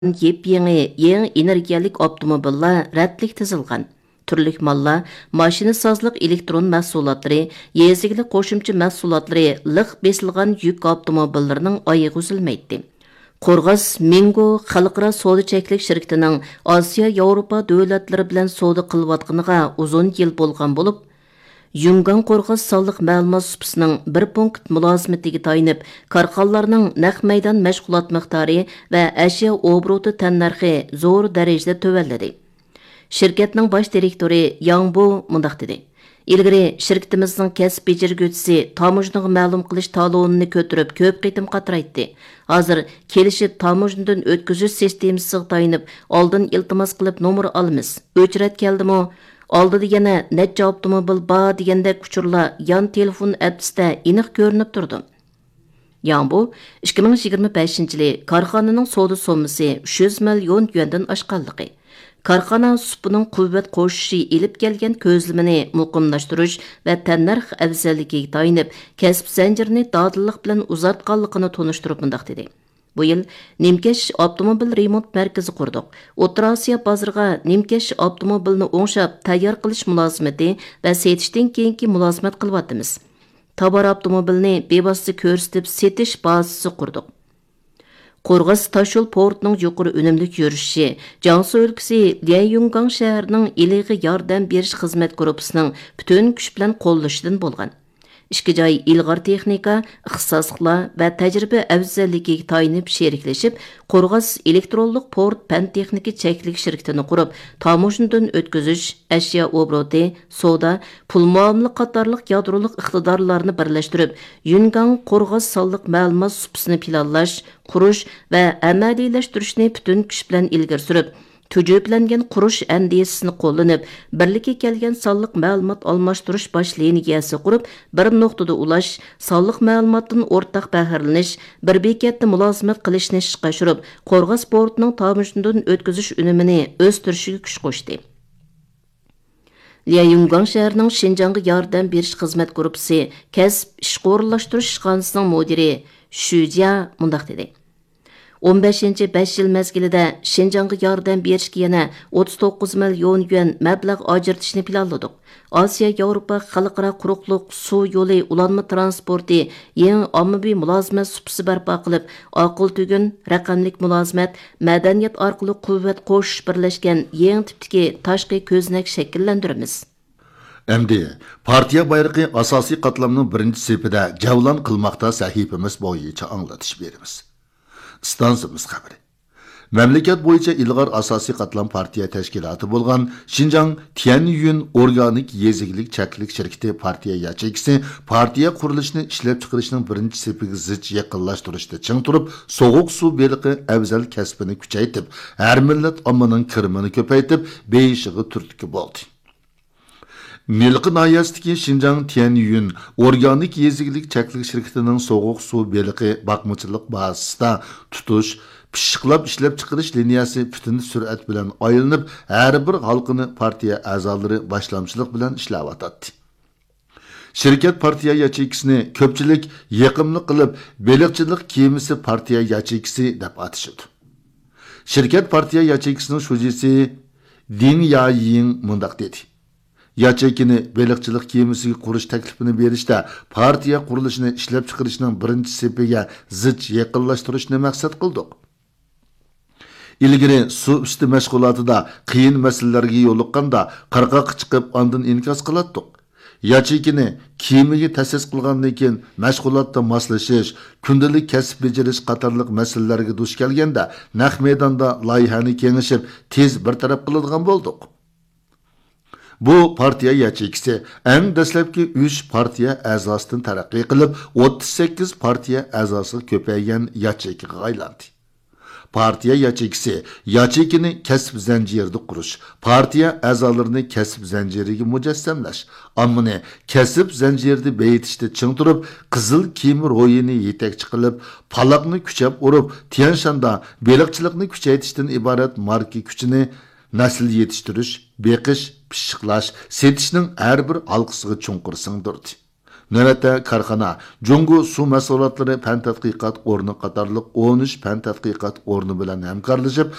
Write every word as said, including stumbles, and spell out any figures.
yep-yangi yangi energiyalik avtomobillar rətlik tizilgan. Türlük mallar, maşina sazlıq elektron məhsullatları, yezigilik qoşumçu məhsullatları lıq besilgan yük avtomobillərinin ayığı üzülməydi. Qorğaz Mingo Xalqara Soda Çəklik şirkətinin Asiya, Avropa dövlətləri bilan soda qılıyatqanığa uzun yil bolğan bolub, Yungan Qorğaz Sallıq məlumat supısının bir punkt mülazimetiga tayinib, karxanlarning naq meydan məşğulat miqdarı və əşya obrotu tannarxi zo'r darajada tövəllidi. Şirketning bosh direktori Yang Bu mundaq dedi. İlgari şirketimizning kasb bejirgüchisi tamojniga ma'lum qilish talonini ko'tarib ko'p qitim qatiraytdi. Hozir kelishib tamojnidan o'tkazish sistemasiga tayinib, oldin iltimos qilib nomer olamiz. O'chrat keldimi? Oldi degana necha avtomobil bor deganda kuchurlar yon telefon appsida aniq ko'rinib turdi. Yang Bu ikki ming yigirma beshinchi yili korxonaning savdo sommasi uch yuz million yuandan oshganligi. Karxana supining quvvat qo'shishi elib kelgan ko'zlamini muqimlashtirish va tannarx afzalligiga tayinib, kasb zanjirini dodillik bilan uzartganligini tunishtirib mundaq dedi. Bu yil Nimkesh avtomobil remont markazi qurdik. O'rta Osiyo bozoriga Nimkesh avtomobilni o'ngshab tayyor qilish mulozimati va setishdan keyingi mulozimat qilyapmiz. Tovar avtomobilni bevosita ko'rsatib setish bazasi qurdik. Qorğaz Taşyol portining yuqori unumlik yurishi, Jiangsu o'lkasi Lianyungang shahrining iliga yordam berish xizmat gruppasining butun kuch bilan qo'llashidan bo'lgan. Ikki joy ilg'or texnika, ixtisosliklar va tajriba afzalligiga tayinib sheriklashib, Qorğaz elektronlik port pan texnika cheklik shirkatini qurib, tamojnidan o'tkazish, ashyo obroti, soda, pul muomala qatorliq yadrolik iqtidorlarni birlashtirib, Yungan Qorğaz sonliq ma'lumot supasini planlash, qurish va amaliylashtirish,ni butun kuch bilan ilgari surib, tujublangan qurish andisini qo'llanib, birlikka kelgan sonliq ma'lumot almashtirish bosh liniyasi qurib, bir nuqtada ulash, sonliq ma'lumotdan o'rtaq bahramlanish, bir bekatda mulozimat qilishni ishga oshirib, Qorğaz portining tamojnidan o'tkazish unumini o'stirishiga kuch qo'shdi. Lianyungang shahrining Shinjongga yordam berish xizmat gruppasi kasb ishga o'rinlashtirish ishxonasining mudiri Shujia mundaq dedi. o'n beshinchi besh yil mezgilida Shinjongga yordam berishga yana o'ttiz to'qqiz million yuan mablag' ajratishni planladik. Osiyo, Yevropa xalqaro quruqliq suv yo'li ulanma transporti yangi ommaviy mulozimat supasi barpo qilib, aql tugun, raqamlik mulozimat, madaniyat orqali quvvat qo'shish birlashgan yangi tipdagi tashqi ko'znak shakllantiramiz. Endi partiya bayrog'i asosiy qatlamning birinchi sepida javlon qilmoqda sahifamiz bo'yicha anglatish beramiz. Stansimiz xabari. Memleket bo'yicha ilg'or asosiy qatlam partiya tashkiloti bo'lgan Xinjiang Tianyun organik yezigilik chaklik shirkati partiya yachegisi partiya qurilishini ishlab chiqarishning birinchi sepiga zich yaqinlashtirishda ching turib, sovuq suv beliqi afzal kasbini kuchaytib, har millat ommaning kirmini ko'paytib, beyishig'i turtki bo'ldi. Milqi nahiyasidagi Xinjiang Tianyun organik yezigilik chaklik shirkatining sovuq suv beliqi baqmachilik bazasida tutush, pishiqlab ishlab chiqarish liniyasi butun surat bilan aylanib, har bir xalqini partiya a'zolari boshlamchilik bilan ishlayotdi. Shirkat partiya yachekisini ko'pchilik yaqimli qilib, beliqchilik kemisi partiya yachekisi deb atashadi. Shirkat partiya yachekisining shujisi Ding Yayin mundaq dedi. Yachekini beliqchilik kemisiga qurish taklifini berishda partiya qurilishini ishlab chiqarishning birinchi sepiga zich yaqinlashtirishni maqsad qildik. Ilgari suv usti mashg'ulotida qiyin masalalarga yo'liqqanda qirqoqqa chiqib ondan inkos qilatdik. Yachekini kemiga ta'sis qilgandan keyin mashg'ulotda moslashish, kundalik kasb bejirish qatorliq masalalarga duch kelganda naq maydonda loyihani kengashib, tez bir taraf qiladigan bo'ldik. Bu partiya yachekisi eng dastlabki uch partiya a'zosidan taraqqiy qilib, o'ttiz sakkiz partiya a'zosiga ko'paygan yachekiga aylandi. Partiya yachekisi yachekini kasb zanjirida qurish, partiya a'zolarini kasb zanjiriga mujassamlash, ammani kasb zanjirida beyitishda ching turib, qizil kiyim ro'yini yetakchi qilib, paloqni kuchab urib, Tianshanda beliqchilikni kuchaytirishdan iborat marka kuchini nasl yetiştirish, beqish, pishiqlash, setishning har bir halqasiga chunqur singdirdi. Növətdə karxana Jungo su mahsulotlari fan tadqiqot o'rni qatorliq o'n uch fan tadqiqot o'rni bilan hamkorlashib